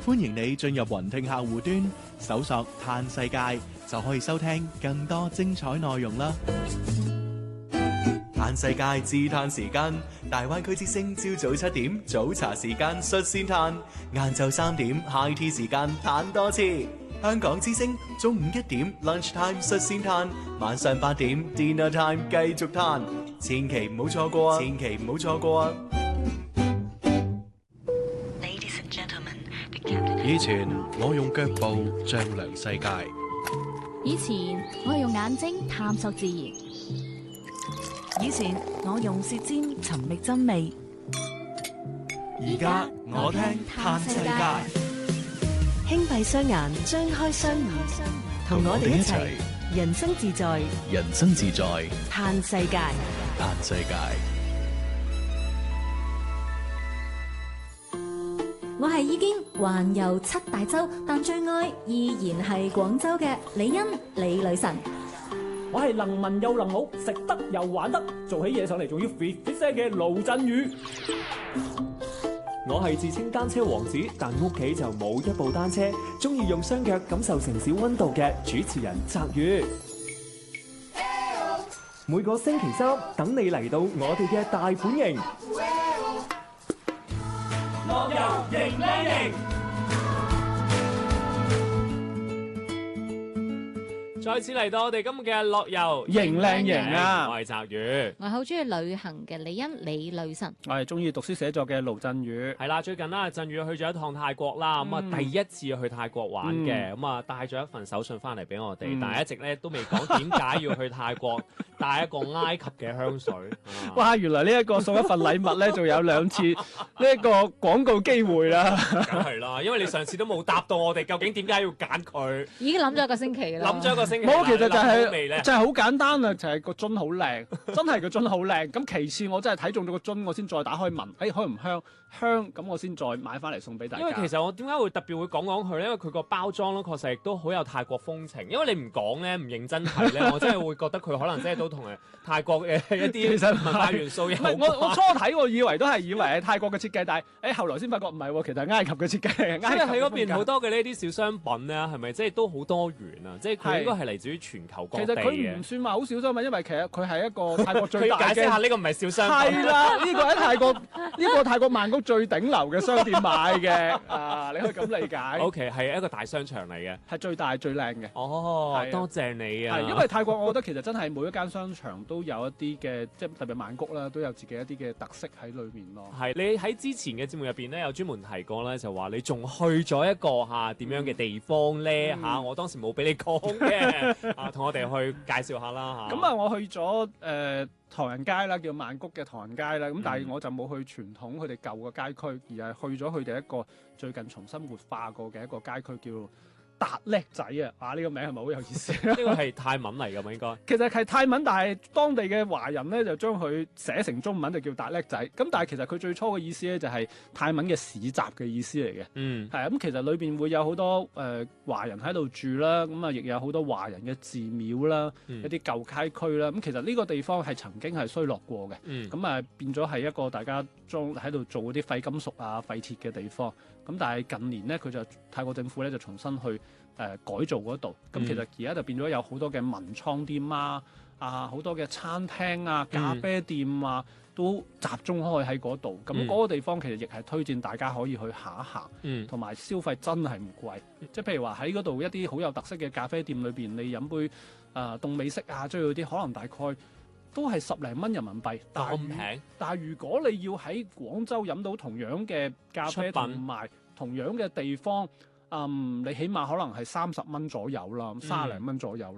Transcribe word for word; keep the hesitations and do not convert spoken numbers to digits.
歡迎你進入雲聽客戶端，搜索嘆世界，就可以收聽更多精彩內容啦。嘆世界自嘆時間，大灣區之聲朝早七點早茶時間率先嘆，晏晝三點 high tea 時間嘆多次。香港之聲中午一點 lunch time 率先嘆，晚上八點 dinner time 繼續嘆，千祈唔好錯過啊！千祈唔好錯過啊！ 以前我用腳步丈量世界， 以前我係用眼睛探索自然， 以前我用舌尖尋覓真味， 而家我聽嘆世界。 輕閉雙眼，張開雙耳，同我哋一齊人生自在， 人生自在嘆世界， 嘆世界。 我係已經環遊七大洲，但最愛依然係廣州嘅李欣李女神。 我係能文又能武，食得又玩得，做起嘢上嚟仲要 fit fit 聲嘅盧振宇。我係自稱單車王子，但屋企就冇一部單車，中意用雙腳感受城市溫度嘅主持人澤宇。每個星期三等你嚟到我哋嘅大本營。樂遊型靚型， 再次嚟到我哋今日嘅樂遊型靚型啊！ 我係澤宇， 我係好中意旅行嘅李欣李女神， 我係中意讀書寫作嘅盧振宇。 係啦，最近啦，振宇去咗一趟泰國啦，咁啊、嗯、第一次去泰國玩嘅，咁啊、嗯、帶咗一份手信翻嚟俾我哋，嗯、但係一直咧都未講點解要去泰國帶一個埃及嘅香水。 哇！原來呢一個送一份禮物咧，仲有兩次呢一個廣告機會啦。 梗係啦，因為你上次都冇答到我哋，究竟點解要揀佢？ 已經諗咗一個星期啦。 諗咗一個星期。 冇，其實就係就係好簡單啊，就係個樽好靚，真係個樽好靚。咁其次我真係睇中咗個樽，我先再打開聞，誒香唔香？香，咁我先再買翻嚟送俾大家。 因為其實我點解會特別會講講佢咧？因為佢個包裝咧確實亦都好有泰國風情。因為你唔講咧，唔認真睇咧，我真係會覺得佢可能真係都同誒泰國嘅一啲文化元素有關。 我我初睇我以為都係以為係泰國嘅設計，但係誒後來先發覺唔係喎，其實係埃及嘅設計。 即係喺嗰邊好多嘅呢啲小商品咧，係咪即係都好多元啊？即係佢應該係嚟自於全球各地嘅。 其實佢唔算話好小商品，因為其實佢係一個泰國最大嘅。 解釋下呢個唔係小商品。 係啦，呢個喺泰國呢個泰國曼谷最頂流嘅商店買嘅啊，你可以咁理解。 O K， 係一個大商場嚟嘅， 係最大最靚嘅。 哦，多謝你啊！ 係因為泰國，我覺得其實真係每一間商場都有一啲嘅，即係特別曼谷啦，都有自己一啲嘅特色喺裏面咯。 係你喺之前嘅節目入邊咧，有專門提過咧，就話你仲去咗一個嚇點樣嘅地方咧嚇、嗯啊，我當時冇俾你講嘅啊，同我哋去介紹下啦嚇。 咁啊，我去咗誒。呃唐人街啦，叫曼谷嘅唐人街啦，咁但係我就冇去傳統佢哋舊嘅街區，而係去咗佢哋一個最近重新活化過嘅一個街區，叫達叻仔啊！啊，呢個名係咪好有意思？ 呢個係泰文嚟㗎嘛，應該。 其實係泰文，但係當地嘅華人咧就將佢寫成中文就叫達叻仔。咁但係其實佢最初嘅意思咧就係泰文嘅市集嘅意思嚟嘅。嗯，係啊。咁其實裏邊會有好多誒、呃、華人喺度住啦，咁啊亦有好多華人嘅寺廟啦，嗯、一啲舊街區啦。咁其實呢個地方係曾經係衰落過嘅。嗯，咁啊變咗係一個大家裝喺度做嗰啲廢金屬啊、廢鐵嘅地方。咁但係近年咧，佢就泰國政府咧就重新去誒、呃、改造嗰度。咁、嗯、其實而家就變咗有好多嘅文創店啊，啊好多嘅餐廳啊、咖啡店啊，嗯、都集中開喺嗰度。咁嗰、嗯、個地方其實亦係推薦大家可以去行一行，同埋、嗯、消費真係唔貴。嗯、即係譬如話喺嗰度一啲好有特色嘅咖啡店裏邊，你飲杯啊凍、呃、美式啊，之類嗰啲，可能大概都係十零蚊人民幣，咁平。但係如果你要喺廣州飲到同樣嘅咖啡同埋同樣嘅地方，嗯，你起碼可能係三十蚊左右啦，三十零蚊左右啦。